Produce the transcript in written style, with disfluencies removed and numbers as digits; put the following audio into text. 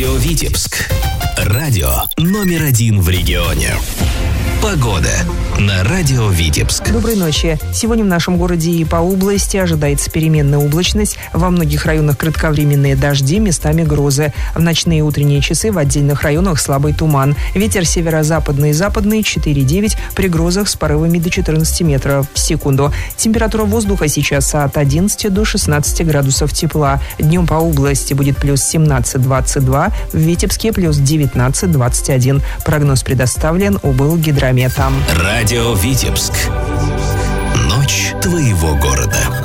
Радио Витебск. Радио номер 1 в регионе. Погода на Радио Витебск. Доброй ночи. Сегодня в нашем городе и по области ожидается переменная облачность. Во многих районах кратковременные дожди, местами грозы. В ночные и утренние часы в отдельных районах слабый туман. Ветер северо-западный и западный 4,9, при грозах с порывами до 14 метров в секунду. Температура воздуха сейчас от 11 до 16 градусов тепла. Днем по области будет плюс 17-22, в Витебске плюс 19-21. Прогноз предоставлен Облгидрометом. Радио Витебск. Ночь твоего города.